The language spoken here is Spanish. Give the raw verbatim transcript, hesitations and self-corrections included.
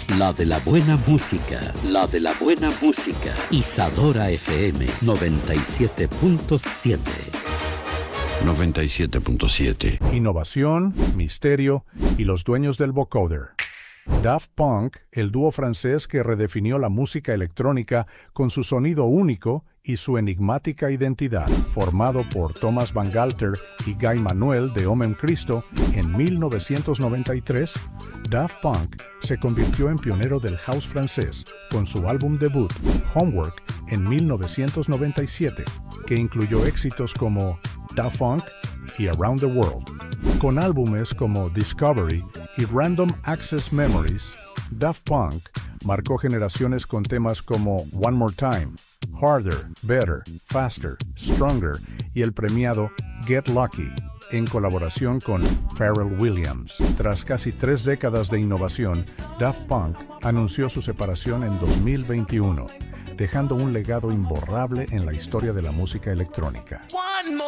La de la buena música. La de la buena música. Isadora F M noventa y siete punto siete. noventa y siete punto siete. Innovación, misterio y los dueños del vocoder. Daft Punk, el dúo francés que redefinió la música electrónica con su sonido único y su enigmática identidad, formado por Thomas Bangalter y Guy Manuel de Homem Christo en mil novecientos noventa y tres, Daft Punk se convirtió en pionero del house francés con su álbum debut, Homework, en mil novecientos noventa y siete, que incluyó éxitos como Daft Punk y Around the World. Con álbumes como Discovery y Random Access Memories, Daft Punk marcó generaciones con temas como One More Time, Harder, Better, Faster, Stronger y el premiado Get Lucky, en colaboración con Pharrell Williams. Tras casi tres décadas de innovación, Daft Punk anunció su separación en dos mil veintiuno, dejando un legado imborrable en la historia de la música electrónica.